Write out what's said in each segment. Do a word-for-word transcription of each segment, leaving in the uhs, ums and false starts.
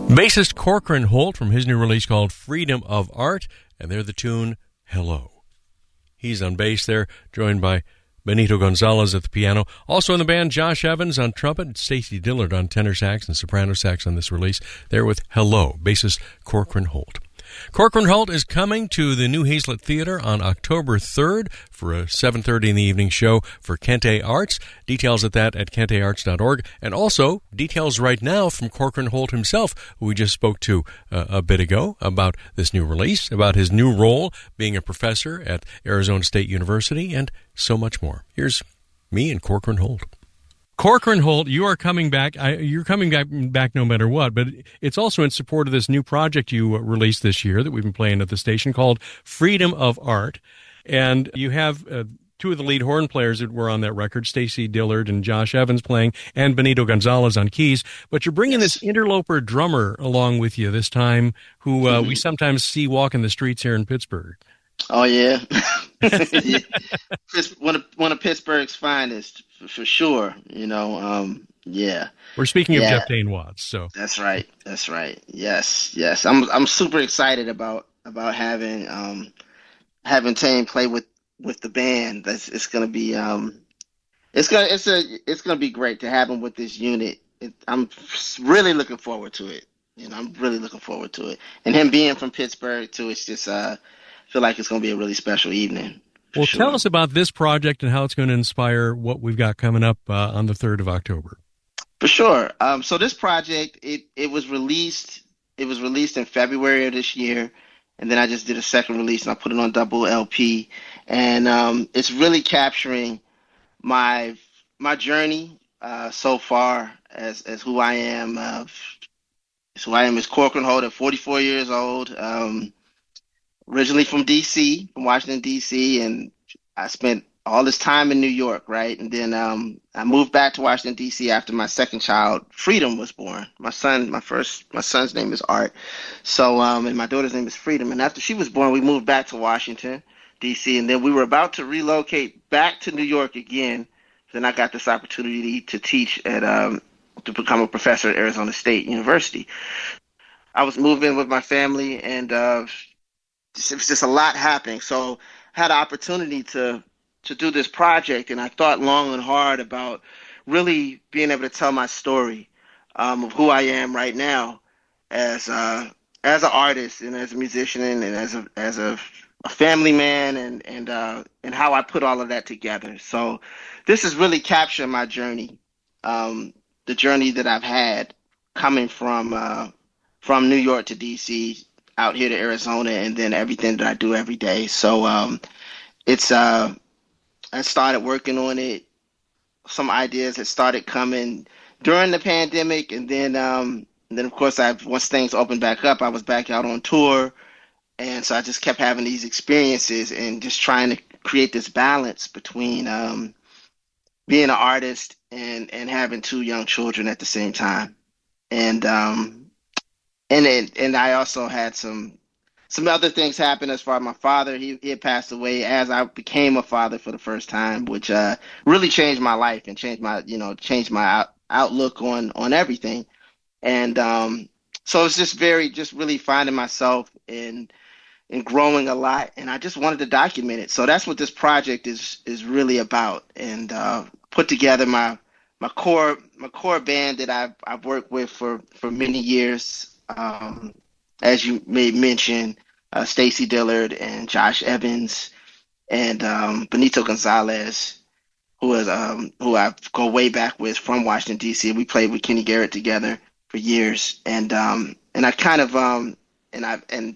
Bassist Corcoran Holt from his new release called Freedom of Art, and they're the tune Hello. He's on bass there, joined by Benito Gonzalez at the piano. Also in the band, Josh Evans on trumpet, Stacy Dillard on tenor sax and soprano sax on this release. There with Hello, bassist Corcoran Holt. Corcoran Holt is coming to the New Hazlet Theater on October third for a seven thirty in the evening show for Kente Arts. Details at that at kente arts dot org. And also, details right now from Corcoran Holt himself, who we just spoke to uh, a bit ago about this new release, about his new role being a professor at Arizona State University, and so much more. Here's me and Corcoran Holt. Corcoran Holt, you are coming back. I, you're coming back, back no matter what, but it's also in support of this new project you uh, released this year that we've been playing at the station called Freedom of Art. And you have uh, two of the lead horn players that were on that record, Stacy Dillard and Josh Evans playing, and Benito Gonzalez on keys. But you're bringing this interloper drummer along with you this time, who uh, mm-hmm. we sometimes see walking the streets here in Pittsburgh. Oh, yeah. yeah. One of, one of Pittsburgh's finest, for, for sure. You know, um, yeah. We're speaking yeah. of Jeff Dane Watts, so. That's right. That's right. Yes, yes. I'm I'm super excited about about having um having Tane play with, with the band. That's it's gonna be um it's gonna it's a it's gonna be great to have him with this unit. It, I'm really looking forward to it. You know, I'm really looking forward to it. And him being from Pittsburgh too, it's just uh feel like it's going to be a really special evening. Well, sure. Tell us about this project and how it's going to inspire what we've got coming up uh, on the third of October. For sure. Um, so this project, it, it was released, it was released in February of this year. And then I just did a second release and I put it on double L P. And um, it's really capturing my, my journey uh, so far as, as who I am. Uh, who I am as Corcoran Holt at forty-four years old. Um, Originally from D C, from Washington, D C, and I spent all this time in New York, right? And then um, I moved back to Washington, D C after my second child, Freedom, was born. My son, my first, my son's name is Art. So, um, and my daughter's name is Freedom. And after she was born, we moved back to Washington, D C, and then we were about to relocate back to New York again. Then I got this opportunity to teach at, um, to become a professor at Arizona State University. I was moving with my family, and uh, it was just a lot happening. So I had an opportunity to to do this project, and I thought long and hard about really being able to tell my story um, of who I am right now as uh, as an artist and as a musician and as a as a, a family man, and and uh, and how I put all of that together. So this is really capturing my journey, um, the journey that I've had coming from uh, from New York to D C, out here to Arizona, and then everything that I do every day. So um, it's uh, I started working on it. Some ideas had started coming during the pandemic, and then um, and then of course I once things opened back up, I was back out on tour, and so I just kept having these experiences and just trying to create this balance between um, being an artist and and having two young children at the same time, and um, And it, and I also had some some other things happen as far as my father. He, he had passed away as I became a father for the first time, which uh, really changed my life and changed my, you know, changed my out, outlook on, on everything. And um, so it's just very, just really finding myself in in growing a lot. And I just wanted to document it. So that's what this project is is really about. And uh, put together my my core my core band that I've I've worked with for, for many years. Um, as you may mention, uh, Stacy Dillard and Josh Evans and um, Benito Gonzalez, who is um, who I go way back with from Washington D C. We played with Kenny Garrett together for years, and um, and I kind of um, and I and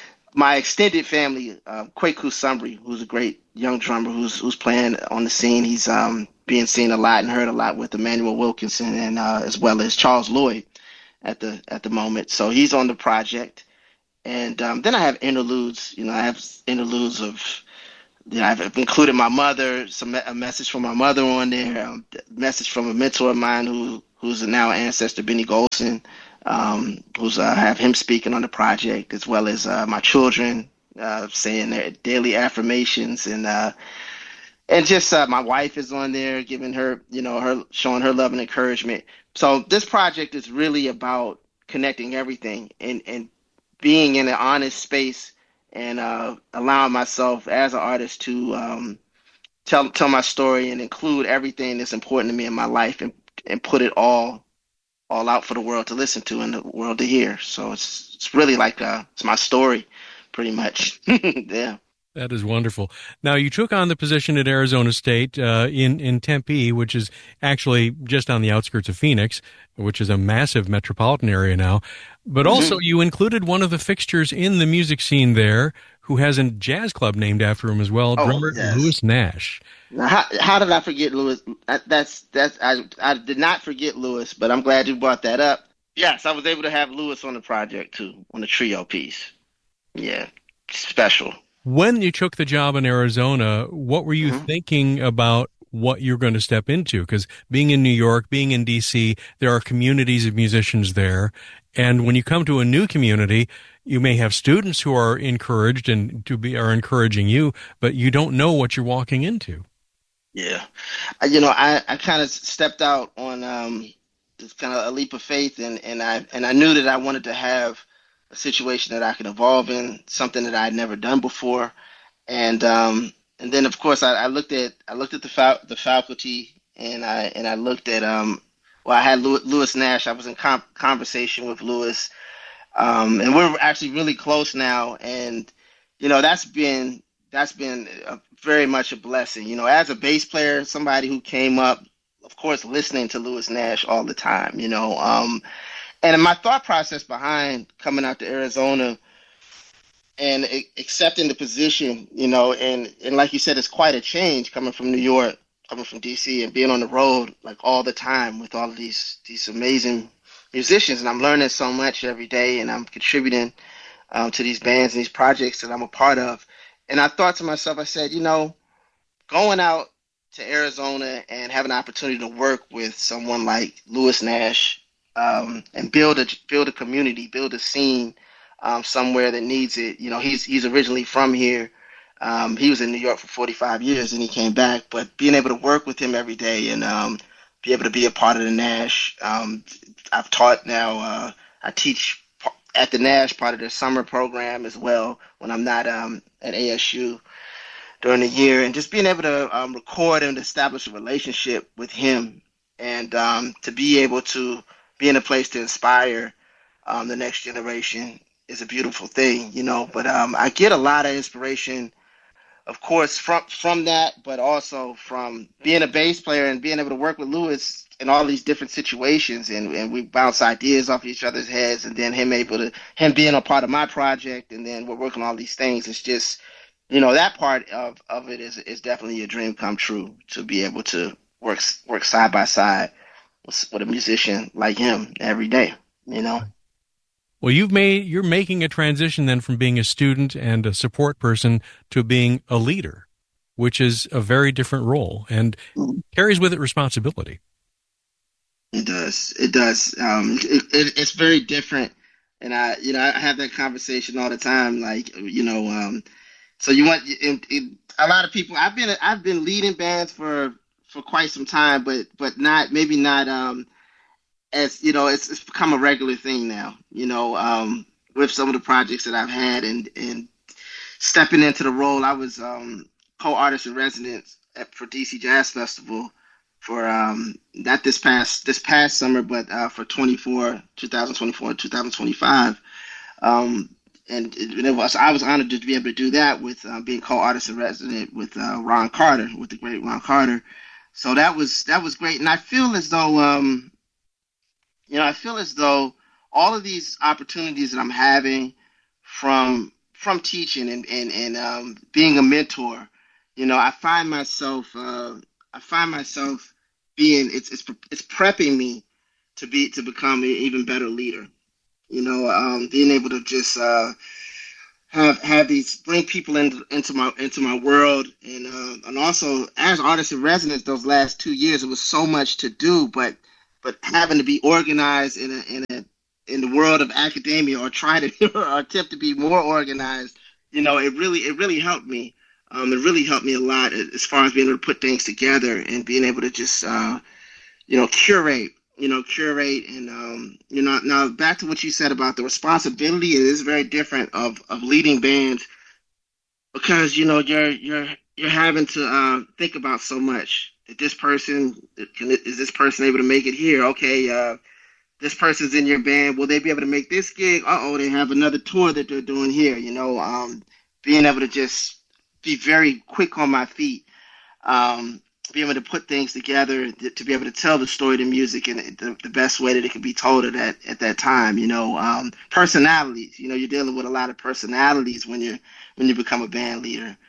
my extended family, uh, Kwaku Sumbry, who's a great young drummer who's who's playing on the scene. He's um, being seen a lot and heard a lot with Emmanuel Wilkinson, and uh, as well as Charles Lloyd at the at the moment. So he's on the project. And um, then I have interludes. You know, I have interludes of, you know, I've included my mother, some a message from my mother on there, um, a message from a mentor of mine who who's a now ancestor, Benny Golson, um, who's uh, have him speaking on the project, as well as uh, my children uh, saying their daily affirmations, and uh, and just uh, my wife is on there giving her, you know, her showing her love and encouragement. So this project is really about connecting everything and, and being in an honest space and uh, allowing myself as an artist to um, tell tell my story and include everything that's important to me in my life and and put it all all out for the world to listen to and the world to hear. So it's it's really like uh, it's my story, pretty much. Yeah. That is wonderful. Now, you took on the position at Arizona State uh, in, in Tempe, which is actually just on the outskirts of Phoenix, which is a massive metropolitan area now. But also, mm-hmm. you included one of the fixtures in the music scene there who has a jazz club named after him as well, oh, drummer yes. Louis Nash. Now, how, how did I forget Louis? That's that's I, I did not forget Louis, but I'm glad you brought that up. Yes, I was able to have Louis on the project, too, on the trio piece. Yeah, special. When you took the job in Arizona, what were you mm-hmm. thinking about what you're going to step into? Because being in New York, being in D C, there are communities of musicians there. And when you come to a new community, you may have students who are encouraged and to be are encouraging you, but you don't know what you're walking into. Yeah. You know, I, I kind of stepped out on um, this kind of a leap of faith, and, and I and I knew that I wanted to have a situation that I could evolve in, something that I had never done before, and um, and then of course I, I looked at I looked at the fa- the faculty, and I and I looked at um, well I had Louis, Louis Nash. I was in com- conversation with Louis, um, and we're actually really close now, and you know that's been that's been a, very much a blessing. You know, as a bass player, somebody who came up, of course, listening to Louis Nash all the time. You know. Um, And my thought process behind coming out to Arizona and a- accepting the position, you know, and, and like you said, it's quite a change coming from New York, coming from D C, and being on the road like all the time with all of these these amazing musicians. And I'm learning so much every day, and I'm contributing um, to these bands and these projects that I'm a part of. And I thought to myself, I said, you know, going out to Arizona and having an opportunity to work with someone like Louis Nash, Um, and build a build a community, build a scene um, somewhere that needs it. You know, he's he's originally from here. Um, he was in New York for forty-five years, and he came back. But being able to work with him every day and um, be able to be a part of the Nash, um, I've taught now. Uh, I teach at the Nash part of their summer program as well when I'm not um, at A S U during the year, and just being able to um, record and establish a relationship with him, and um, to be able to be in a place to inspire um, the next generation is a beautiful thing, you know. But um, I get a lot of inspiration, of course, from from that, but also from being a bass player and being able to work with Louis in all these different situations, and, and we bounce ideas off each other's heads, and then him able to him being a part of my project, and then we're working on all these things. It's just, you know, that part of, of it is is definitely a dream come true, to be able to work work side by side with a musician like him every day, you know. Well, you've made you're making a transition then from being a student and a support person to being a leader, which is a very different role and mm-hmm. carries with it responsibility. It does. It does. Um, it, it, it's very different, and I, you know, I have that conversation all the time. Like, you know, um, so you want it, it, a lot of people. I've been I've been leading bands for. for quite some time, but but not maybe not um as you know it's, it's become a regular thing now, you know, um with some of the projects that I've had, and and stepping into the role. I was um co-artist in residence at, for D C Jazz Festival for um not this past this past summer, but uh for twenty-four twenty twenty-four twenty twenty-five, um and it, it was I was honored to be able to do that with uh, being co-artist in resident with uh, Ron Carter, with the great Ron Carter. So that was that was great, and I feel as though, um, you know, I feel as though all of these opportunities that I'm having from from teaching and and and um, being a mentor, you know, I find myself uh, I find myself being it's it's it's prepping me to be to become an even better leader. You know, um, being able to just uh, have have these bring people into into my into my world, and uh, and also as artists in residence those last two years, it was so much to do, but but having to be organized in a in a in the world of academia, or try to or attempt to be more organized, you know, it really it really helped me. Um, it really helped me a lot as far as being able to put things together and being able to just uh, you know curate you know, curate and, um, you know, now back to what you said about the responsibility. It is very different of, of leading bands because, you know, you're, you're, you're having to uh, think about so much. That this person, can, is this person able to make it here? Okay, uh, this person's in your band. Will they be able to make this gig? Uh-oh, they have another tour that they're doing here. You know, um, being able to just be very quick on my feet, um, be able to put things together, to, to be able to tell the story of the music in the, the best way that it can be told at that, at that time. You know, um, personalities. You know, you're dealing with a lot of personalities when you're when you become a band leader.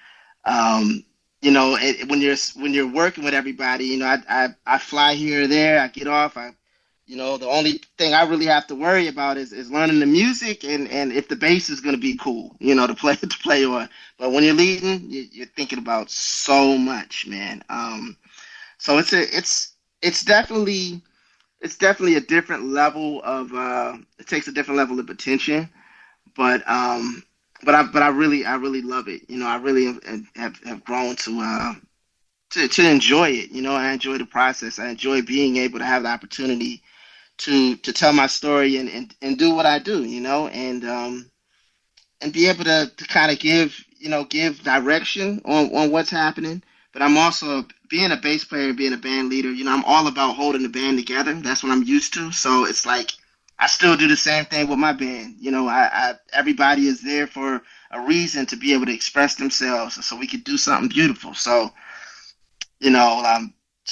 Um, you know, it, when you're when you're working with everybody, you know, I, I I fly here or there, I get off, I, you know, the only thing I really have to worry about is, is learning the music and, and if the bass is going to be cool, you know, to play to play on. But when you're leading, you, you're thinking about so much, man. Um, so it's a it's it's definitely it's definitely a different level of uh, it takes a different level of attention, but um. But I, but I really, I really love it. You know, I really have, have, have grown to, uh, to, to enjoy it. You know, I enjoy the process. I enjoy being able to have the opportunity to, to tell my story and, and, and do what I do. You know, and um, and be able to, to kind of give, you know, give direction on, on what's happening. But I'm also being a bass player, being a band leader. You know, I'm all about holding the band together. That's what I'm used to. So it's like, I still do the same thing with my band. You know, I, I everybody is there for a reason to be able to express themselves, so we could do something beautiful. So, you know, um,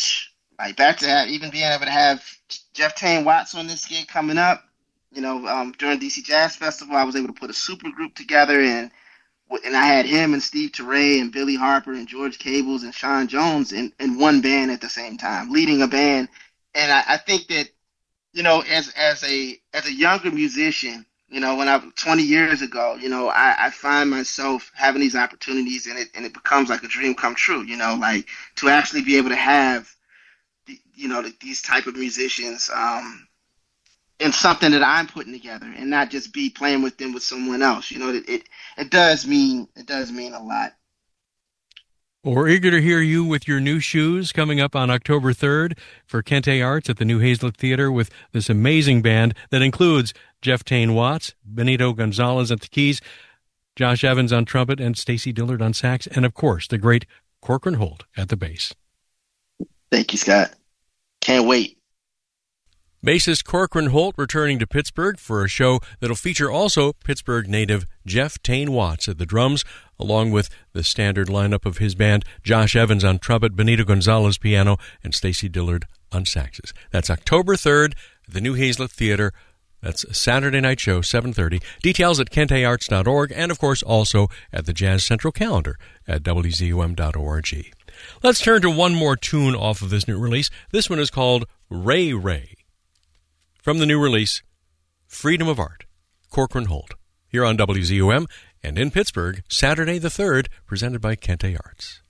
like back to that, even being able to have Jeff Tain Watts on this gig coming up. You know, um, during D C Jazz Festival, I was able to put a super group together, and and I had him and Steve Teray and Billy Harper and George Cables and Sean Jones in, in one band at the same time, leading a band. And I, I think that, you know, as as a as a younger musician, you know, when I twenty years ago, you know, I, I find myself having these opportunities, and it and it becomes like a dream come true. You know, like to actually be able to have, the, you know, the, these type of musicians, um, in something that I'm putting together, and not just be playing with them with someone else. You know, it it, it does mean it does mean a lot. Well, we're eager to hear you with your new shoes coming up on October third for Kente Arts at the New Hazlet Theater with this amazing band that includes Jeff Tain Watts, Benito Gonzalez at the keys, Josh Evans on trumpet, and Stacy Dillard on sax, and of course the great Corcoran Holt at the bass. Thank you, Scott. Can't wait. Bassist Corcoran Holt returning to Pittsburgh for a show that'll feature also Pittsburgh native Jeff Tain Watts at the drums, along with the standard lineup of his band, Josh Evans on trumpet, Benito Gonzalez piano, and Stacy Dillard on saxes. That's October third at the New Hazlet Theater. That's a Saturday night show, seven thirty. Details at kente arts dot org, and of course also at the Jazz Central calendar at w z u m dot org. Let's turn to one more tune off of this new release. This one is called Ray Ray. From the new release, Freedom of Art, Corcoran Holt, here on W Z U M and in Pittsburgh, Saturday the third, presented by Kente Arts.